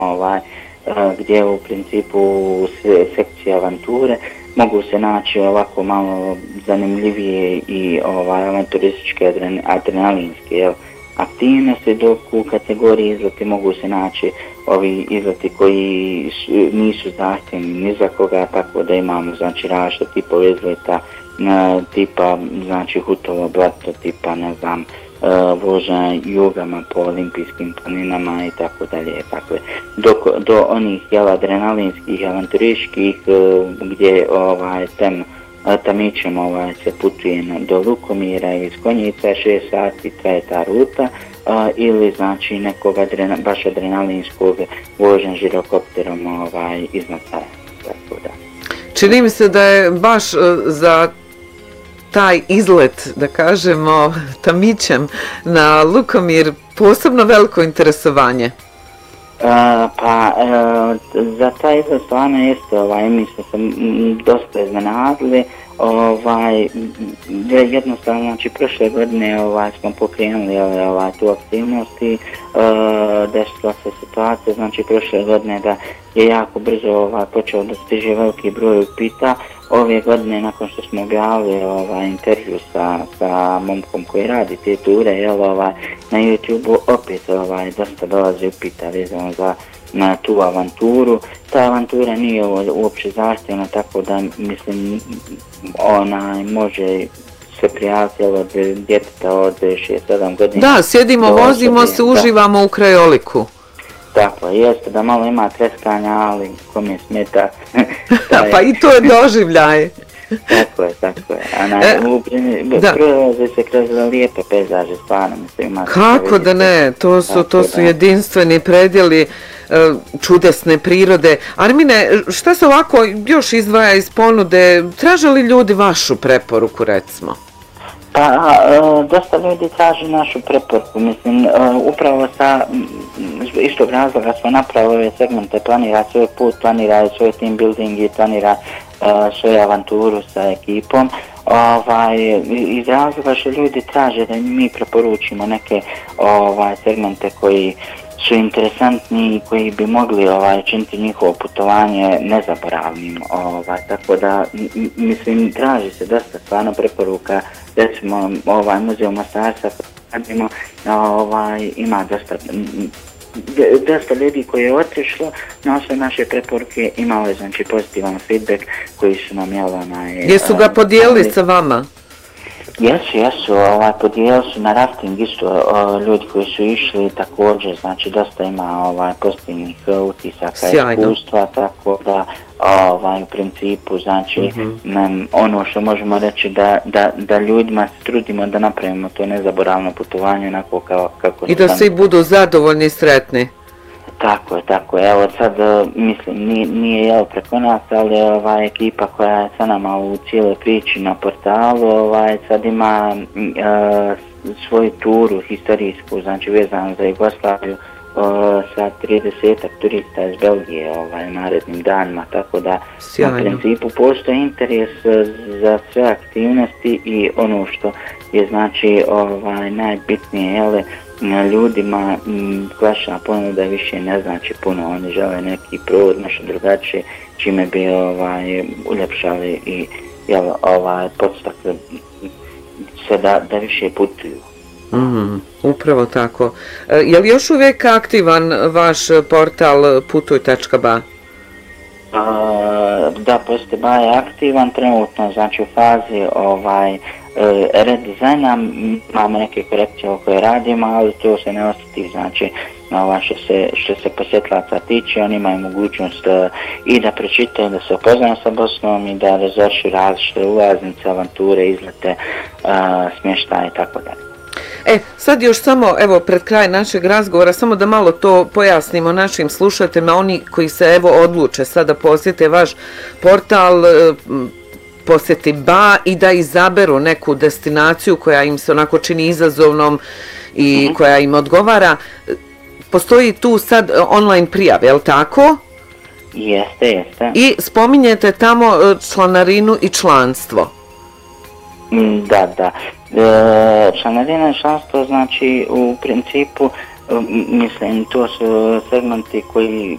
gdje u principu sekcije avanture mogu se naći ovako malo zanimljivije i avanturističke adrenalinske aktivnosti, dok u kategoriji izleti mogu se naći ovi izleti koji nisu zahtjevni ni za koga, tako da imamo znači različite tipove izleta, tipa znači Hutovo blato, tipa ne znam vožnja jugama po olimpijskim planinama i tako dalje. Dok do onih adrenalinskih, avanturističkih gdje tamićem se putuje do Lukomira iz Konjica, 6 sati traje ta ruta, ili znači nekog baš adrenalinskog vožnja žirokopterom iznad Sarajeva. Čini mi se da je baš za taj izlet, da kažemo, tamićem na Lukomir posebno veliko interesovanje. Za taj izlet stvarno jeste, mi smo se dosta iznenadili, jednostavno, znači prošle godine smo pokrenuli tu aktivnost i desila se situacija, znači prošle godine da je jako brzo počeo da stiže veliki broj upita. Ove godine, nakon što smo objavili intervju sa momkom koji radi te ture, na YouTube opet dosta dolazi upita vezano na tu avanturu. Ta avantura nije uopće zahtjevna, tako da mislim može se prijaviti od djeteta od 6-7 godina. Da, sjedimo, vozimo se, uživamo u krajoliku. Tako, jeste da malo ima treskanja, ali kome smeta. Pa i to je doživljaj. Tako je. Prolaze se kroz lijepe pejzaže, stvarno mislim. Kako da ne, to su jedinstveni predjeli čudesne prirode. Armine, šta se ovako još izdvaja iz ponude? Traže li ljudi vašu preporuku, recimo? Pa, dosta ljudi traži našu preporuku, mislim, upravo sa istog razloga smo napravili ove segmente, planira svoj put, planira svoj team building i planira svoju avanturu sa ekipom, iz razloga što ljudi traže da mi preporučimo neke segmente koji su interesantni i koji bi mogli činiti njihovo putovanje nezaboravnim, tako da mislim traži se dosta stvarno preporuka, recimo muzej Mostarca radimo, ima dosta ljudi koji je otišlo na osnovu naše preporuke, imalo je znači pozitivan feedback koji su nam Jesu ga podijelili sa vama? Jesu, podijelili su na rafting isto ljudi koji su išli također, znači dosta ima pozitivnih utisaka i iskustva, tako da u principu, znači ono što možemo reći da ljudima se trudimo da napravimo to nezaboravno putovanje onako kako i da svi budu zadovoljni i sretni. Tako je, evo sad mislim nije preko nas, ali ekipa koja je sa nama u cijeloj priči na portalu sad ima svoju turu historijsku, znači vezanu za Jugoslaviju sa 30 turista iz Belgije narednim danima, tako da sjajno. Na principu postoji interes za sve aktivnosti i ono što je znači najbitnije, ljudima vaša ponuda više ne znači puno, oni žele neki provod nešto drugačije, čime bi uljepšali i podstakli se da više putuju. Upravo tako. Je li još uvijek aktivan vaš portal putuj.ba? Da, Poste.ba je aktivan, trenutno znači u fazi redizajna, imamo neke korekcije koje radimo, ali to se ne osjeti, znači što se posjetlaca tiče, oni imaju mogućnost i da pročitaju, da se upoznaju sa Bosnom i da rezeršu različite ulaznice, avanture, izlete, smještaje i tako dalje. Sad još samo, evo, pred kraj našeg razgovora, samo da malo to pojasnimo našim slušateljima, oni koji se odluče sada posjete vaš portal, Poseti.ba i da izaberu neku destinaciju koja im se onako čini izazovnom i koja im odgovara. Postoji tu sad online prijave, je li tako? Jeste. I spominjete tamo članarinu i članstvo. Da. Članarina i članstvo znači u principu, mislim, to su segmenti koji